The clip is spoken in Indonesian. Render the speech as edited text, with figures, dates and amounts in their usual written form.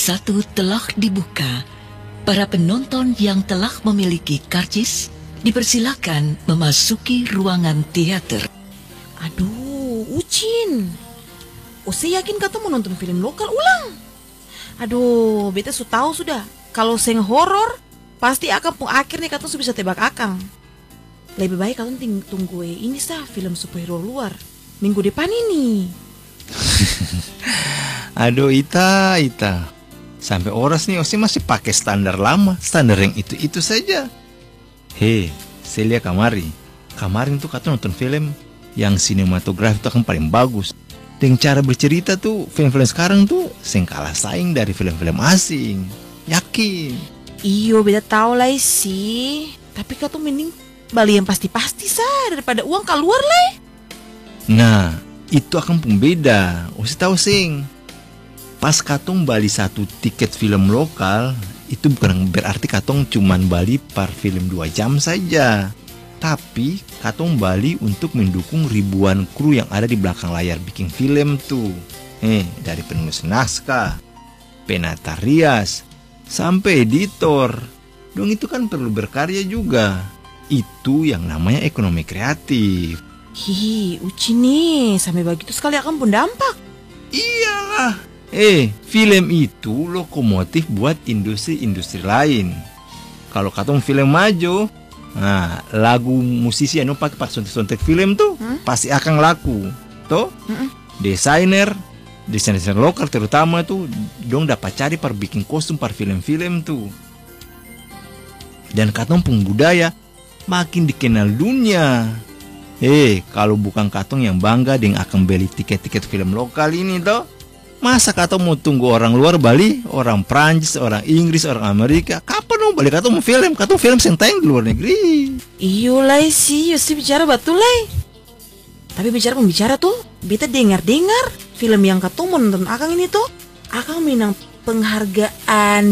satu telah dibuka. Para penonton yang telah memiliki karcis dipersilakan memasuki ruangan teater. Aduh, Ucin. Saya yakin kata mau nonton film lokal ulang. Aduh, beta su tahu sudah. Kalau seng horor, pasti akan pun akhirnya kata su bisa tebak akang. Lebih baik kata tunggu ini sah film superhero luar minggu depan ini. Aduh, Ita. Sampai oras nih Osi masih pakai standar lama, standar yang itu saja. Hei, saya lihat kemarin tuh kata nonton film yang sinematografi itu akan paling bagus. Dengan cara bercerita tuh film-film sekarang tuh seng kalah saing dari film-film asing. Yakin? Iyo, beda tahu lah sih. Tapi kata mending beli yang pasti-pasti sah daripada uang keluar lah. Nah, itu akan pun beda. Osi tahu sing. Pas katong bali satu tiket film lokal, itu bukan berarti katong cuman bali per film 2 jam saja. Tapi katong bali untuk mendukung ribuan kru yang ada di belakang layar bikin film tuh. Dari penulis naskah, penata rias, sampai editor. Dong itu kan perlu berkarya juga. Itu yang namanya ekonomi kreatif. Hihi, Uci nih, sampai begitu sekali akan pun dampak. Iyalah. Film itu lokomotif buat industri-industri lain. Kalau katong film maju, nah, lagu musisi yang pakai pas sontek film tuh pasti akan laku. Toh, desainer lokal terutama tuh dong dapat cari per bikin kostum per film-film tuh. Dan katong pun budaya makin dikenal dunia. Kalau bukan katong yang bangga dengan akan beli tiket-tiket film lokal ini toh, masa katong mau tunggu orang luar Bali, orang Prancis, orang Inggris, orang Amerika? Kapan mau balik katong mau film? Katong film senteng di luar negeri. Iyo lah sih, Yosi bicara betul lah. Tapi bicara tuh, beta dengar film yang katong mau nonton akang ini tuh, akang menang penghargaan